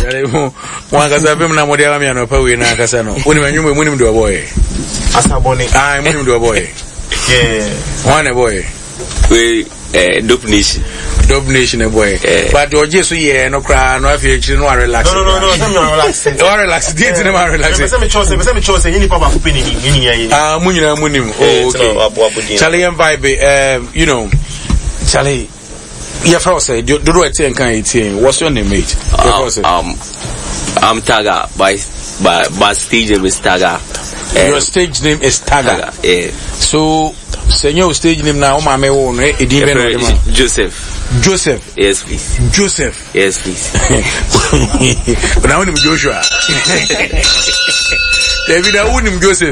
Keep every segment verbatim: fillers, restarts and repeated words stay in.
One kasa bim na mo dia me no pa we na kasa no. Woni manwum mu nim do boy. Asaboni. Ah, mu nim do boy. Yeah. One boy. We eh Dope Nation. Dope Nation boy. But o je so ye no kra no afi chiri no relax. No no no, some no relax. No relax. Dey tin ma relax. Be say me chose, be say me chose, yini papa ku peni ni ni ya. Ah, mu nyina mu nim. Oh, okay. Charlie and vibe um you know. Charlie your first say do do it ten kan eighteen. What's your name, mate? Um I'm Taga by by by stage name is Taga. Your stage name is Taga. Yeah. So Senor stage name now, my me own, eh? Joseph. Joseph. Yes, please. Joseph. Yes, please. But now, I'm Joshua. David, I wouldn't Joseph.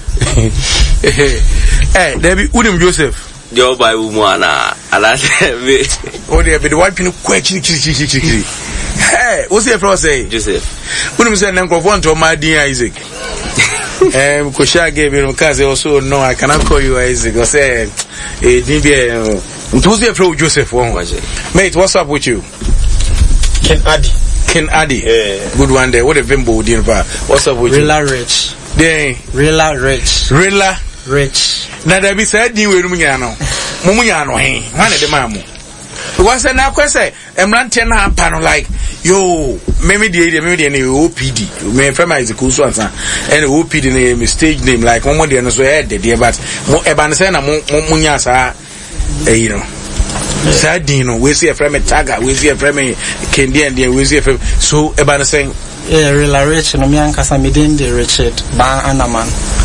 Eh, David, wouldn't Joseph. Joe by woman, and I said, oh, they have been wiping a question. Hey, what's your first say? Joseph. Wouldn't send them one to my dear Isaac. Um, Kosha gave you because also no, I cannot call you Isaac. I said, eh, Dibia, who's the pro Joseph? Mate, what's up with you? Ken Addy. Ken Addy. Yeah. Good one there. What a bimbo, dear. What's up with Rilla you? Rich. Day. Rilla Rich. Rilla Rich. Now, there be said, you will Mumiano. Mumiano, hey, one of the mamu. What's that now? Question, I'm not ten panel like, yo, maybe the maybe the O P D. Me from Isaac Kusuansa. And O P D name, stage name, like one more than so head, dear, but more Ebansana, Munyasa, you know. Sadino, we see a frame Taga, we see a frame Candian, we see a frame. So Ebansang, yeah, Rilla Rich, no Mian Casamidin, the Richard, Ban Anaman.